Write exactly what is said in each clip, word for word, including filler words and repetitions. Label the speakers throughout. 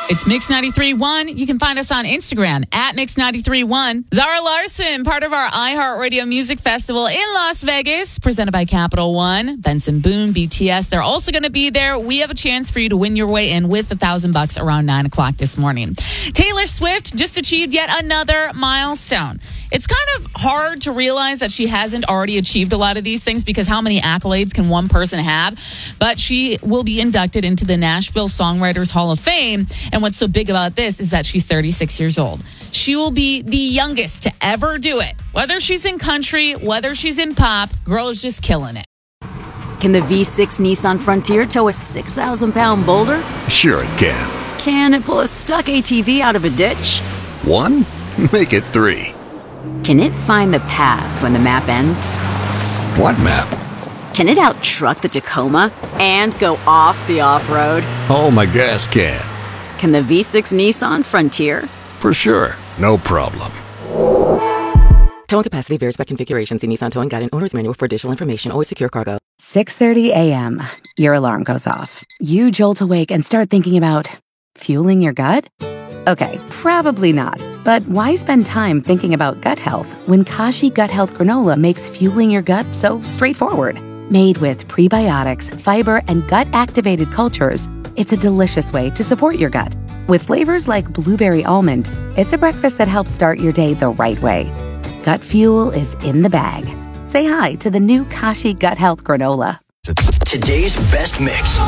Speaker 1: It's Mix ninety-three point one. You can find us on Instagram at Mix ninety-three point one. Zara Larson, part of our iHeartRadio Music Festival in Las Vegas, presented by Capital One. Benson Boone, B T S, they're also going to be there. We have a chance for you to win your way in with a thousand bucks around nine o'clock this morning. Taylor Swift just achieved yet another milestone. It's kind of hard to realize that she hasn't already achieved a lot of these things because how many accolades can one person have? But she will be inducted into the Nashville Songwriters Hall of Fame. And what's so big about this is that she's thirty-six years old. She will be the youngest to ever do it. Whether she's in country, whether she's in pop, girl is just killing it.
Speaker 2: Can the V six Nissan Frontier tow a six thousand pound boulder?
Speaker 3: Sure it can.
Speaker 2: Can it pull a stuck A T V out of a ditch?
Speaker 3: One? Make it three.
Speaker 2: Can it find the path when the map ends?
Speaker 3: What map?
Speaker 2: Can it out-truck the Tacoma and go off the off-road?
Speaker 3: Oh, my gas can.
Speaker 2: Can the V six Nissan Frontier?
Speaker 3: For sure. No problem.
Speaker 4: Towing capacity varies by configuration. See Nissan Towing Guide and Owner's Manual for additional information. Always secure cargo.
Speaker 5: six thirty a.m. Your alarm goes off. You jolt awake and start thinking about fueling your gut? Okay, probably not. But why spend time thinking about gut health when Kashi Gut Health Granola makes fueling your gut so straightforward? Made with prebiotics, fiber, and gut-activated cultures, it's a delicious way to support your gut. With flavors like blueberry almond, it's a breakfast that helps start your day the right way. Gut fuel is in the bag. Say hi to the new Kashi Gut Health Granola.
Speaker 6: Today's best mix.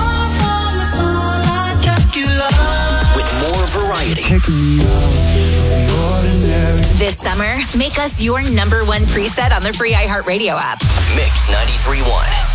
Speaker 6: With more variety.
Speaker 7: This summer, make us your number one preset on the free iHeartRadio app.
Speaker 6: Mix ninety-three point one.